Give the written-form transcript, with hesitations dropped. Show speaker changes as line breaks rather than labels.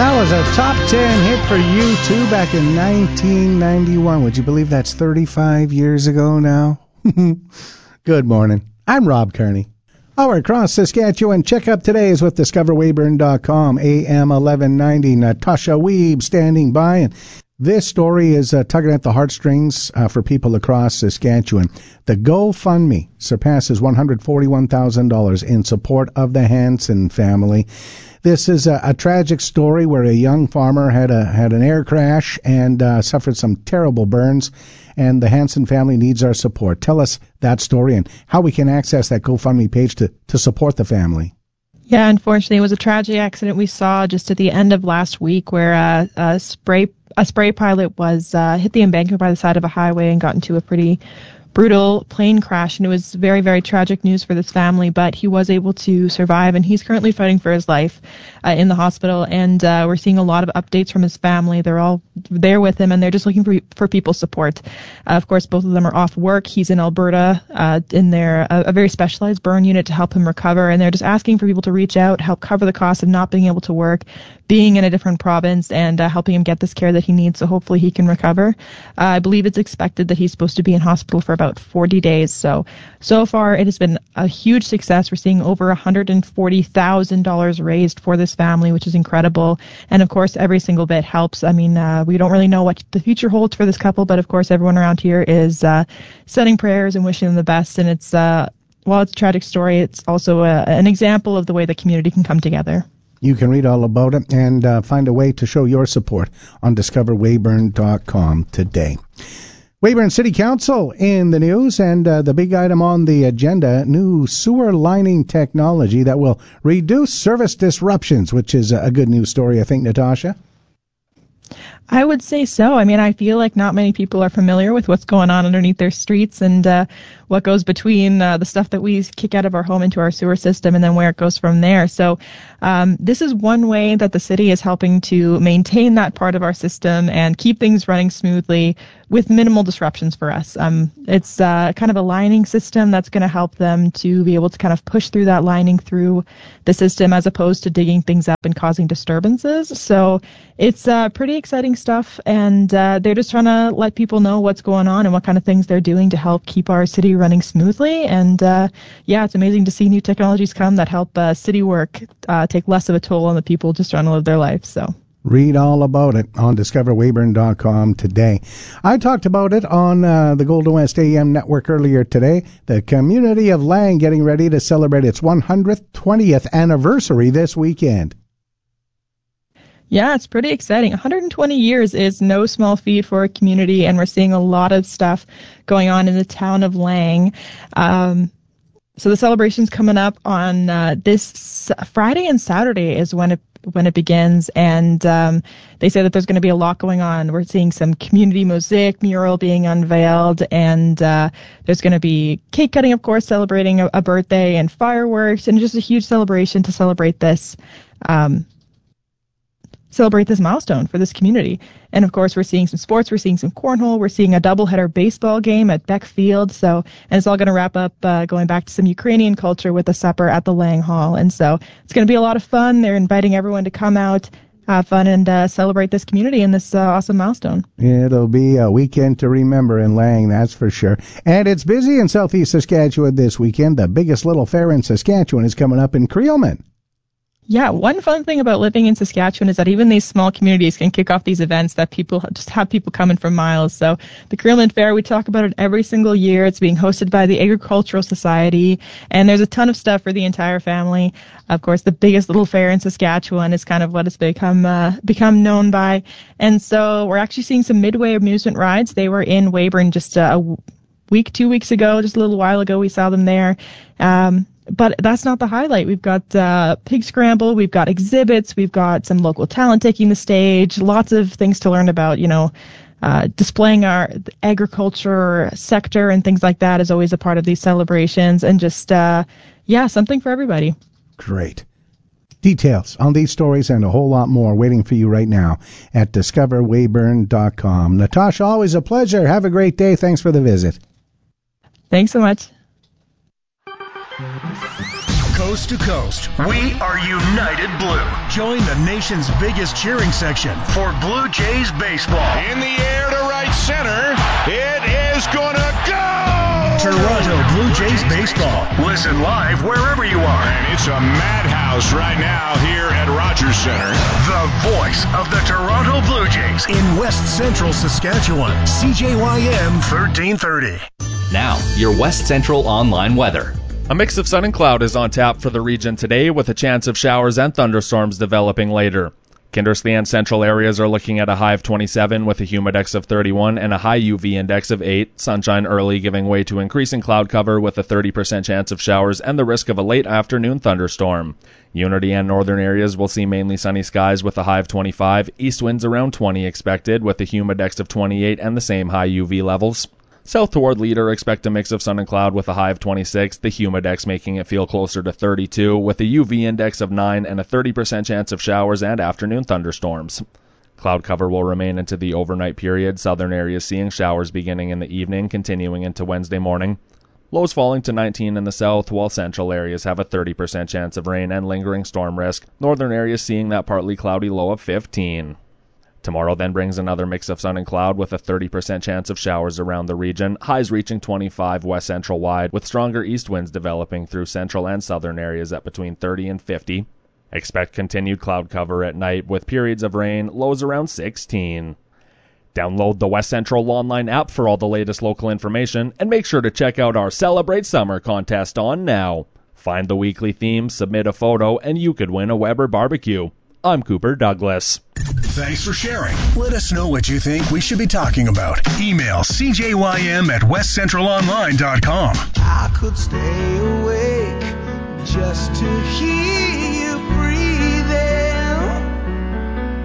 That was a top 10 hit for U2 back in 1991. Would you believe that's 35 years ago now? Good morning. I'm Rob Kearney. Our across Saskatchewan checkup today is with DiscoverWeyburn.com, AM 1190. Natasha Weeb standing by. And this story is tugging at the heartstrings for people across Saskatchewan. The GoFundMe surpasses $141,000 in support of the Hansen family. This is a tragic story where a young farmer had an air crash and suffered some terrible burns, and the Hansen family needs our support. Tell us that story and how we can access that GoFundMe page to support the family.
Yeah, unfortunately, it was a tragic accident we saw just at the end of last week where a spray pilot was hit the embankment by the side of a highway and got into a pretty brutal plane crash, and it was very, very tragic news for this family, but he was able to survive, and he's currently fighting for his life in the hospital, and we're seeing a lot of updates from his family. They're all there with him, and they're just looking for people's support. Of course, both of them are off work. He's in Alberta in a very specialized burn unit to help him recover, and they're just asking for people to reach out, help cover the cost of not being able to work, being in a different province, and helping him get this care that he needs, so hopefully he can recover. I believe it's expected that he's supposed to be in hospital for about 40 days. So far it has been a huge success. We're seeing over $140,000 raised for this family, which is incredible. And of course, every single bit helps. I mean, we don't really know what the future holds for this couple, but of course, everyone around here is sending prayers and wishing them the best. And it's, while it's a tragic story, it's also an example of the way the community can come together.
You can read all about it and find a way to show your support on DiscoverWeyburn.com today. Weyburn City Council in the news, and the big item on the agenda, new sewer lining technology that will reduce service disruptions, which is a good news story, I think, Natasha.
I would say so. I mean, I feel like not many people are familiar with what's going on underneath their streets and what goes between the stuff that we kick out of our home into our sewer system and then where it goes from there. So this is one way that the city is helping to maintain that part of our system and keep things running smoothly with minimal disruptions for us. It's kind of a lining system that's going to help them to be able to kind of push through that lining through the system as opposed to digging things up and causing disturbances. So it's pretty exciting stuff, and they're just trying to let people know what's going on and what kind of things they're doing to help keep our city running smoothly. And yeah, it's amazing to see new technologies come that help city work take less of a toll on the people just trying to live their life. So
read all about it on DiscoverWeyburn.com today. I talked about it on the Golden West AM network earlier today. The community of Lang getting ready to celebrate its 120th anniversary this weekend.
Yeah, it's pretty exciting. 120 years is no small feat for a community, and we're seeing a lot of stuff going on in the town of Lang. So the celebration's coming up on this Friday and Saturday is when it begins, and they say that there's going to be a lot going on. We're seeing some community mosaic mural being unveiled, and there's going to be cake cutting, of course, celebrating a birthday, and fireworks, and just a huge celebration to celebrate this milestone for this community. And of course, we're seeing some sports, we're seeing some cornhole, we're seeing a doubleheader baseball game at Beck Field. And it's all going to wrap up going back to some Ukrainian culture with a supper at the Lang Hall. And so it's going to be a lot of fun. They're inviting everyone to come out, have fun, and celebrate this community and this awesome milestone.
It'll be a weekend to remember in Lang, that's for sure. And it's busy in southeast Saskatchewan this weekend. The biggest little fair in Saskatchewan is coming up in Creelman.
Yeah, one fun thing about living in Saskatchewan is that even these small communities can kick off these events that people just have people coming from miles. So the Creelman Fair, we talk about it every single year. It's being hosted by the Agricultural Society, and there's a ton of stuff for the entire family. Of course, the biggest little fair in Saskatchewan is kind of what it's become known by. And so we're actually seeing some Midway amusement rides. They were in Weyburn just 2 weeks ago, just a little while ago. We saw them there. But that's not the highlight. We've got Pig Scramble, we've got exhibits, we've got some local talent taking the stage, lots of things to learn about, displaying our agriculture sector and things like that is always a part of these celebrations, and just, something for everybody.
Great. Details on these stories and a whole lot more waiting for you right now at DiscoverWeyburn.com. Natasha, always a pleasure. Have a great day. Thanks for the visit.
Thanks so much.
coast to coast. We are United Blue. Join the nation's biggest cheering section for Blue Jays baseball.
In the air to right center. It is going to go!
Toronto Blue Jays baseball. Listen live wherever you are.
And it's a madhouse right now here at Rogers Center.
The voice of the Toronto Blue Jays in West Central Saskatchewan. CJYM 1330.
Now, your West Central online weather.
A mix of sun and cloud is on tap for the region today, with a chance of showers and thunderstorms developing later. Kindersley and central areas are looking at a high of 27 with a humidex of 31 and a high UV index of 8. Sunshine early giving way to increasing cloud cover with a 30% chance of showers and the risk of a late afternoon thunderstorm. Unity and northern areas will see mainly sunny skies with a high of 25. East winds around 20 expected with a humidex of 28 and the same high UV levels. South toward Leader, expect a mix of sun and cloud with a high of 26, the humidex making it feel closer to 32, with a UV index of 9 and a 30% chance of showers and afternoon thunderstorms. Cloud cover will remain into the overnight period, southern areas seeing showers beginning in the evening, continuing into Wednesday morning. Lows falling to 19 in the south, while central areas have a 30% chance of rain and lingering storm risk, northern areas seeing that partly cloudy low of 15. Tomorrow then brings another mix of sun and cloud with a 30% chance of showers around the region, highs reaching 25 west central wide, with stronger east winds developing through central and southern areas at between 30 and 50. Expect continued cloud cover at night with periods of rain, lows around 16. Download the West Central online app for all the latest local information, and make sure to check out our Celebrate Summer contest on now. Find the weekly theme, submit a photo, and you could win a Weber barbecue. I'm Cooper Douglas.
Thanks for sharing. Let us know what you think we should be talking about. Email cjym@westcentralonline.com.
I could stay awake just to hear